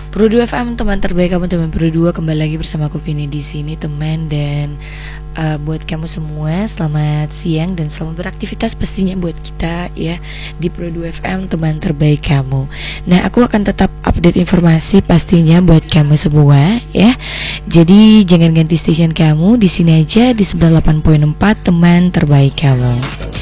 Pro 2 FM, teman terbaik kamu, teman Pro 2, kembali lagi bersama aku Vini di sini teman. Dan buat kamu semua selamat siang dan selamat beraktivitas pastinya buat kita ya di Pro 2 FM, teman terbaik kamu. Nah, aku akan tetap update informasi pastinya buat kamu semua ya. Jadi jangan ganti station kamu, di sini aja di 98.4 teman terbaik kamu.